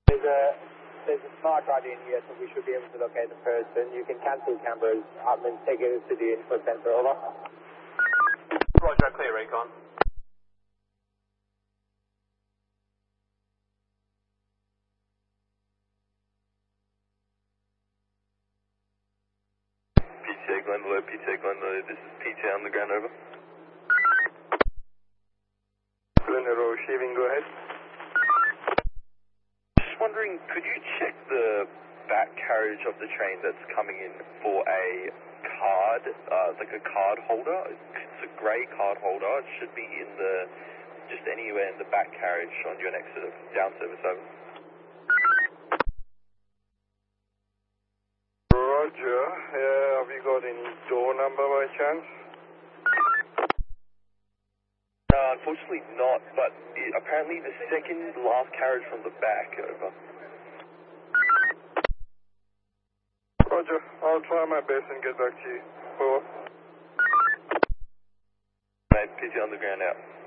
There's a smart card in here, so we should be able to locate the person. You can cancel cameras and take it to the info center. Over. Roger, clear recon. PTA Glendalough, this is PTA on the ground, over. Glendalough receiving, go ahead. Just wondering, could you check the back carriage of the train that's coming in for a card, like a card holder? It's a grey card holder. It should be in just anywhere in the back carriage on your next sort of down service, over. Roger, have you got any door number by chance? Unfortunately not, but apparently the second last carriage from the back, over. Roger, I'll try my best and get back to you. Over. Mate, PTA on the ground out.